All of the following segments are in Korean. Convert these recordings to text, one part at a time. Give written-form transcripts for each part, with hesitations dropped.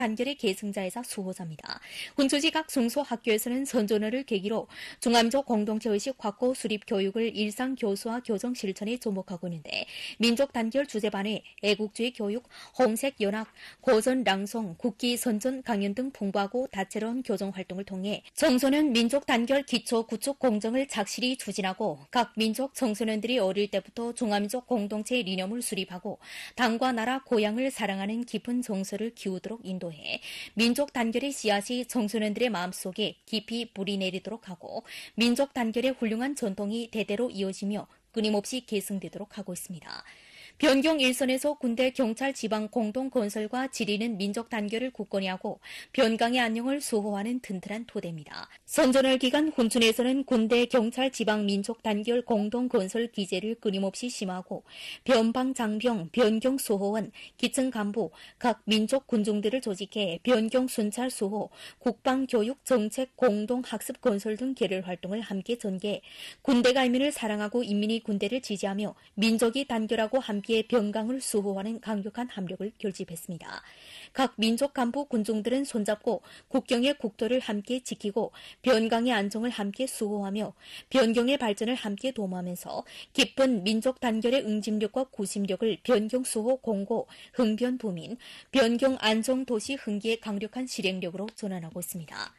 단결의 계승자이자 수호자입니다. 훈춘시 각 중소학교에서는 선전어를 계기로 중화민족 공동체의식 확고 수립 교육을 일상 교수와 교정 실천에 접목하고 있는데 민족 단결 주제반에 애국주의 교육, 홍색 연학, 고전 낭송, 국기 선전 강연 등 풍부하고 다채로운 교정 활동을 통해 청소년 민족 단결 기초 구축 공정을 착실히 추진하고 각 민족 청소년들이 어릴 때부터 중화민족 공동체의 리념을 수립하고 당과 나라 고향을 사랑하는 깊은 정서를 기우도록 인도해 민족 단결의 씨앗이 청소년들의 마음속에 깊이 뿌리 내리도록 하고 민족 단결의 훌륭한 전통이 대대로 이어지며 끊임없이 계승되도록 하고 있습니다. 변경 일선에서 군대, 경찰, 지방 공동 건설과 지리는 민족 단결을 굳건히 하고 변강의 안녕을 수호하는 튼튼한 토대입니다. 선전월 기간 훈춘에서는 군대, 경찰, 지방 민족 단결 공동 건설 기제를 끊임없이 심화하고 변방 장병, 변경 수호원, 기층 간부, 각 민족 군중들을 조직해 변경 순찰 수호, 국방 교육 정책 공동 학습 건설 등 계열 활동을 함께 전개해 군대가 인민을 사랑하고 인민이 군대를 지지하며 민족이 단결하고 함께 변강을 수호하는 강력한 함력을 결집했습니다. 각 민족 간부 군중들은 손잡고 국경의 국토를 함께 지키고 변강의 안정을 함께 수호하며 변경의 발전을 함께 도모하면서 깊은 민족 단결의 응집력과 구심력을 변경 수호 공고, 흥변 부민, 변경 안정 도시 흥기의 강력한 실행력으로 전환하고 있습니다.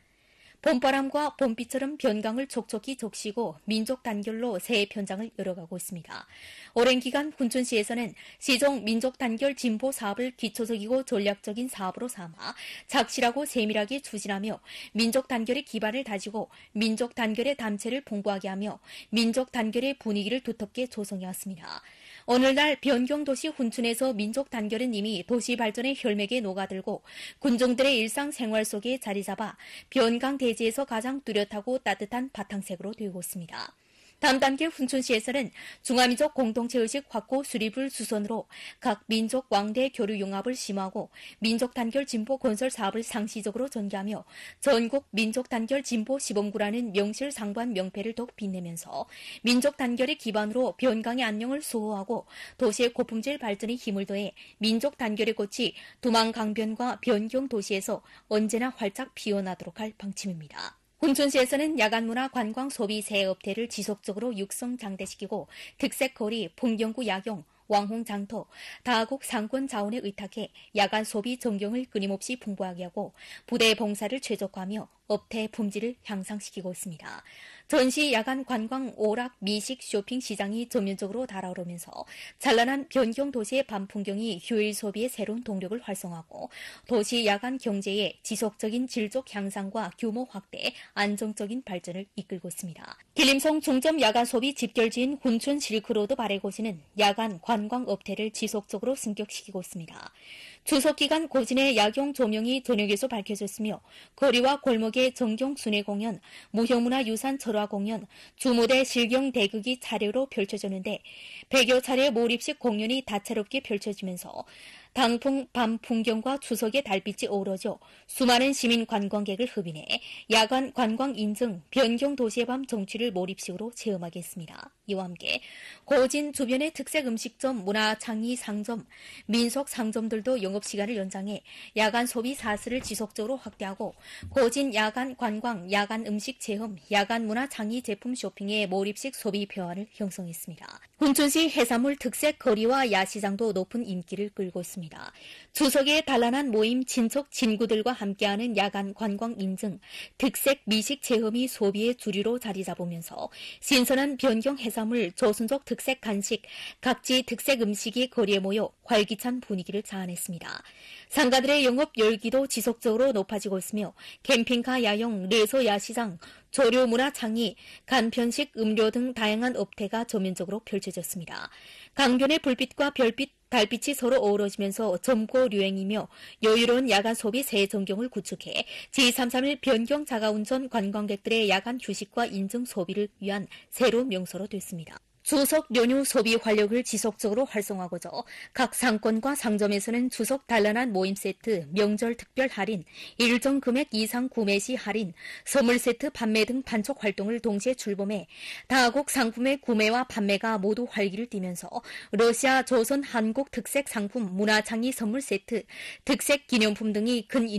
봄바람과 봄비처럼 변강을 촉촉히 적시고 민족 단결로 새해 편장을 열어가고 있습니다. 오랜 기간 훈춘시에서는 시종 민족 단결 진보 사업을 기초적이고 전략적인 사업으로 삼아 착실하고 세밀하게 추진하며 민족 단결의 기반을 다지고 민족 단결의 담체를 풍부하게 하며 민족 단결의 분위기를 두텁게 조성해왔습니다. 오늘날 변경도시 훈춘에서 민족 단결은 이미 도시 발전의 혈맥에 녹아들고 군중들의 일상생활 속에 자리잡아 변강 대지에서 가장 뚜렷하고 따뜻한 바탕색으로 되고 있습니다. 다음 단계 훈춘시에서는 중화민족 공동체의식 확고 수립을 수선으로 각 민족 왕대 교류 융합을 심화하고 민족 단결 진보 건설 사업을 상시적으로 전개하며 전국 민족 단결 진보 시범구라는 명실상부한 명패를 더욱 빛내면서 민족 단결의 기반으로 변강의 안녕을 수호하고 도시의 고품질 발전에 힘을 더해 민족 단결의 꽃이 두만강변과 변경 도시에서 언제나 활짝 피어나도록 할 방침입니다. 훈춘시에서는 야간문화 관광 소비 새 업태를 지속적으로 육성 장대시키고 특색거리, 풍경구 야경, 왕홍장터, 다국 상권 자원에 의탁해 야간 소비 전경을 끊임없이 풍부하게 하고 부대 봉사를 최적화하며 업태 품질을 향상시키고 있습니다. 전시 야간 관광 오락 미식 쇼핑 시장이 전면적으로 달아오르면서 찬란한 변경 도시의 밤 풍경이 휴일 소비의 새로운 동력을 활성화하고 도시 야간 경제의 지속적인 질적 향상과 규모 확대, 안정적인 발전을 이끌고 있습니다. 길림성 중점 야간 소비 집결지인 훈춘 실크로드 발해고시는 야간 관광 업태를 지속적으로 승격시키고 있습니다. 추석기간 고진의 야경 조명이 저녁에서 밝혀졌으며 거리와 골목의 정경 순회 공연, 무형문화유산 철화 공연, 주무대 실경 대극이 차례로 펼쳐졌는데 100여 차례의 몰입식 공연이 다채롭게 펼쳐지면서 당풍 밤 풍경과 추석의 달빛이 어우러져 수많은 시민 관광객을 흡인해 야간 관광 인증, 변경 도시의 밤 정취를 몰입식으로 체험하게 했습니다. 이와 함께 고진 주변의 특색 음식점, 문화창의 상점, 민속 상점들도 영업시간을 연장해 야간 소비 사슬을 지속적으로 확대하고 고진 야간 관광, 야간 음식 체험, 야간 문화창의 제품 쇼핑의 몰입식 소비 표현을 형성했습니다. 훈춘시 해산물 특색 거리와 야시장도 높은 인기를 끌고 있습니다. 추석에 단란한 모임, 친척, 친구들과 함께하는 야간 관광 인증, 특색 미식 체험이 소비의 주류로 자리 잡으면서 신선한 변경 해산물, 조선족 특색 간식, 각지 특색 음식이 거리에 모여 활기찬 분위기를 자아냈습니다. 상가들의 영업 열기도 지속적으로 높아지고 있으며 캠핑카 야영, 레서 야시장, 조류 문화 창의, 간편식 음료 등 다양한 업태가 전면적으로 펼쳐졌습니다. 강변의 불빛과 별빛, 달빛이 서로 어우러지면서 젊고 유행이며 여유로운 야간 소비 새 전경을 구축해 제331 변경 자가운전 관광객들의 야간 휴식과 인증 소비를 위한 새로운 명소로 됐습니다. 추석 연휴 소비 활력을 지속적으로 활성화하고자 각 상권과 상점에서는 추석 단란한 모임 세트, 명절 특별 할인, 일정 금액 이상 구매 시 할인, 선물 세트 판매 등 판촉 활동을 동시에 출범해 다국 상품의 구매와 판매가 모두 활기를 띠면서 러시아, 조선, 한국 특색 상품, 문화창의 선물 세트, 특색 기념품 등이 큰